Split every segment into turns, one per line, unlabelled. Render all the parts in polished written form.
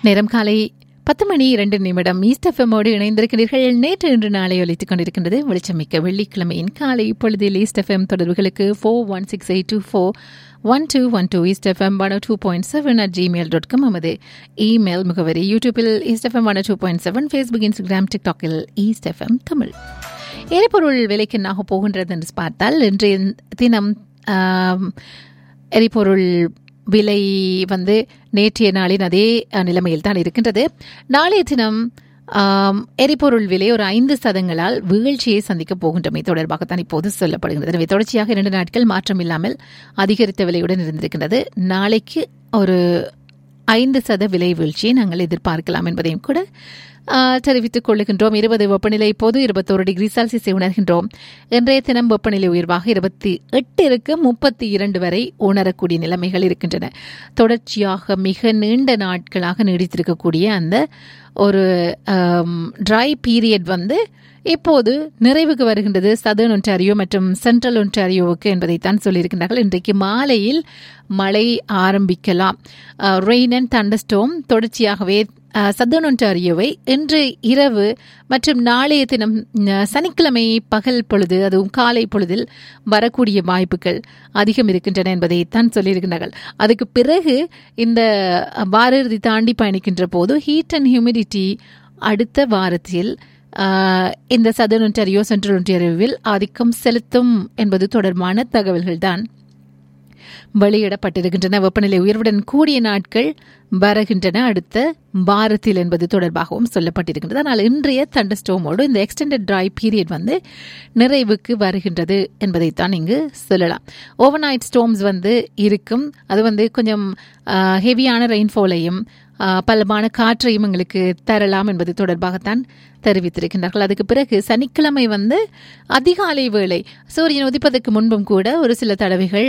நேரம் காலை 10:02 ஈஸ்ட் எஃப்எம்மோடு இணைந்திருக்கிறீர்கள். நேற்று இன்று நாளை ஒலித்துக் கொண்டிருக்கின்றது வெளிச்சமிக்க வெள்ளிக்கிழமையின் காலை இப்பொழுதில் ஈஸ்ட் எஃப்எம் தொடர்புகளுக்கு 4168241212 ஈஸ்ட் எஃப்எம் 102.7 நமது இமெயில் முகவரி. யூடியூபில் east FM 102.7, Facebook, Instagram, டிக்டாக்கில் east FM Tamil. எரிபொருள் விலைக்கு என்னாக போகின்றது என்று பார்த்தால் இன்றைய தினம் எரிபொருள் விலை நேற்றைய நாளின் அதே நிலைமையில் தான் இருக்கின்றது. நாளைய தினம் எரிபொருள் விலை ஒரு 5% வீழ்ச்சியை சந்திக்கப் போகின்றமை தொடர்பாகத்தான் இப்போது சொல்லப்படுகிறது. எனவே தொடர்ச்சியாக 2 நாட்கள் மாற்றம் இல்லாமல் அதிகரித்த விலையுடன் இருந்திருக்கின்றது. நாளைக்கு ஒரு 5% விலை வீழ்ச்சியை நாங்கள் எதிர்பார்க்கலாம் என்பதையும் கூட தெரிவித்துக் கொள்ளுகின்றோம். 20 வெப்பநிலை இப்போது 21 டிகிரி செல்சியஸை உணர்கின்றோம். இன்றைய தினம் வெப்பநிலை உயர்வாக 28 32 வரை உணரக்கூடிய நிலைமைகள் இருக்கின்றன. தொடர்ச்சியாக மிக நீண்ட நாட்களாக நீடித்திருக்கக்கூடிய அந்த ஒரு ட்ரை பீரியட் இப்போது நிறைவுக்கு வருகின்றது சதர்ன் ஒன்டாரியோ மற்றும் சென்ட்ரல் ஒன்டாரியோவுக்கு என்பதைத்தான் சொல்லியிருக்கின்றார்கள். இன்றைக்கு மாலையில் மழை ஆரம்பிக்கலாம். ரெயின் அண்ட் தண்டர்ஸ்டோம் தொடர்ச்சியாகவே சதர்ன் ஒன்டாரியோவை இன்று இரவு மற்றும் நாளைய தினம் சனிக்கிழமை பகல் பொழுது அதுவும் காலை பொழுதில் வரக்கூடிய வாய்ப்புகள் அதிகம் இருக்கின்றன என்பதைத்தான் சொல்லியிருக்கிறார்கள். அதுக்கு பிறகு இந்த வார இறுதி தாண்டி பயணிக்கின்ற போது ஹீட் அண்ட் ஹியூமிடிட்டி அடுத்த வாரத்தில் இந்த சதர்ன் ஒன்டாரியோ சென்ட்ரல் ஒன்டாரியோவில் ஆதிக்கம் செலுத்தும் என்பது தொடர்பான தகவல்கள் தான் வெளியிடப்பட்டிருக்கின்றன. வெப்பநிலை உயர்வுடன் கூடிய நாட்கள் வருகின்றன அடுத்த வாரத்தில் என்பது தொடர்பாகவும் சொல்லப்பட்டிருக்கின்றது. ஆனால் இன்றைய தண்டர்ஸ்டோமோடு இந்த எக்ஸ்டெண்டட் ட்ரை பீரியட் நிறைவுக்கு வருகின்றது என்பதைத்தான் இங்கு சொல்லலாம். ஓவர் நைட் ஸ்டோம்ஸ் இருக்கும். அது கொஞ்சம் ஹெவியான ரெயின்ஃபாலையும் பலமான காற்றையும் எங்களுக்கு தரலாம் என்பது தொடர்பாகத்தான் தெரிவித்திருக்கின்றார்கள். அதுக்கு பிறகு சனிக்கிழமை அதிகாலை வேளை சூரியன் உதிப்பதற்கு முன்பும் கூட ஒரு சில தடவைகள்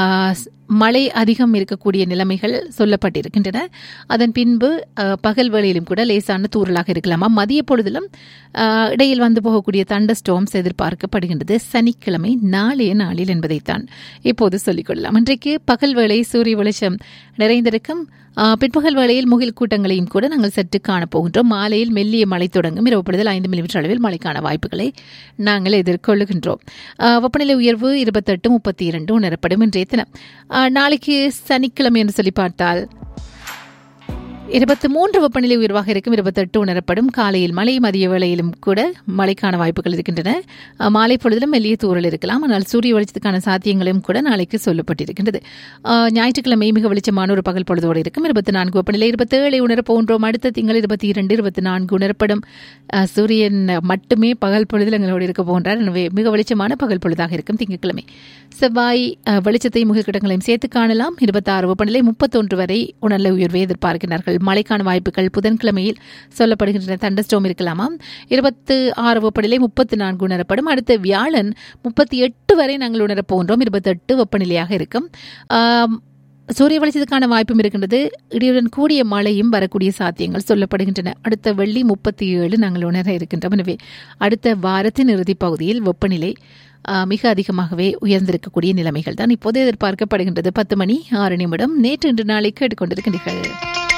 மழை அதிகம் இருக்கக்கூடிய நிலைமைகள் சொல்லப்பட்டிருக்கின்றன. அதன் பின்பு பகல் வேளையிலும் கூட லேசான தூறலாக இருக்கலாமா. மதிய பொழுதிலும் இடையில் போகக்கூடிய தண்டர் ஸ்டோம்ஸ் எதிர்பார்க்கப்படுகின்றது சனிக்கிழமை நாளைய நாளில் என்பதைத்தான் இப்போது சொல்லிக்கொள்ளலாம். இன்றைக்கு பகல் வேளை சூரிய வெளிச்சம் நிறைந்திருக்கும். பிற்பகல் வேளையில் முகில் கூட்டங்களையும் கூட நாங்கள் சற்று காணப்போகின்றோம். மாலையில் மெல்லிய மழை தொடங்கும். இரவு பொழுதில் 5 மில்லிமீட்டர் அளவில் மழைக்கான வாய்ப்புகளை நாங்கள் எதிர்கொள்ளுகின்றோம். வெப்பநிலை உயர்வு 28 32 உணரப்படும். இன்றைய தினம் நாளைக்கு சனிக்கிழமை என்று சொல்லி பார்த்தால் 23 வெப்பநிலை உயர்வாக இருக்கும். 28 உணரப்படும். காலையில் மழை, மதிய வேளையிலும் கூட மழைக்கான வாய்ப்புகள் இருக்கின்றன. மாலை பொழுதிலும் மெல்லிய தூறல் இருக்கலாம். ஆனால் சூரிய வெளிச்சத்துக்கான சாத்தியங்களும் கூட நாளைக்கு சொல்லப்பட்டிருக்கின்றது. ஞாயிற்றுக்கிழமை மிக வெளிச்சமான ஒரு பகல் பொழுதோடு இருக்கும். 24 வெப்பநிலை. 27 உணரப்போன்றோம். அடுத்த திங்கள் 22 24 உணரப்படும். சூரியன் மட்டுமே பகல் பொழுதில் எங்களோடு இருக்க போகின்றார். எனவே மிக வெளிச்சமான பகல் பொழுதாக இருக்கும் திங்கட்கிழமை. செவ்வாய் வெளிச்சத்தை முகில்கிடங்களையும் சேர்த்து காணலாம். 26 வெப்பநிலை. 31 வரை உணர்ல உயர்வை எதிர்பார்க்கிறார்கள். மழைக்கான வாய்ப்புகள் புதன்கிழமையில் சொல்லப்படுகின்றன. தண்டர்ஸ்டோம் இருக்கலாமா. 26 வெப்பநிலை. 34 உணரப்படும். அடுத்த வியாழன் 38 வரை நாங்கள் உணரப் போகின்றோம். 28 வெப்பநிலையாக இருக்கும். சூரிய வெளிச்சத்துக்கான வாய்ப்பும் இருக்கின்றது. இடியுடன் கூடிய மழையும் வரக்கூடிய சாத்தியங்கள் சொல்லப்படுகின்றன. அடுத்த வெள்ளி 37 நாங்கள் உணர இருக்கின்றோம். எனவே அடுத்த வாரத்தின் இறுதி பகுதியில் வெப்பநிலை மிக அதிகமாகவே உயர்ந்திருக்கக்கூடிய நிலைமைகள் தான் இப்போது எதிர்பார்க்கப்படுகின்றது. 10:06 நேற்று இன்று நாளை கேட்டுக்கொண்டிருக்கின்றீர்கள்.